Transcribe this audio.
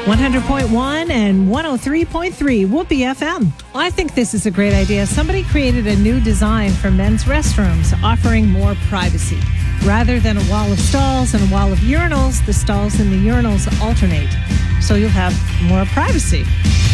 100.1 and 103.3 Whoopee FM. Well, I think this is a great idea. Somebody created a new design for men's restrooms, offering more privacy. Rather than a wall of stalls and a wall of urinals, the stalls and the urinals alternate. So you'll have more privacy.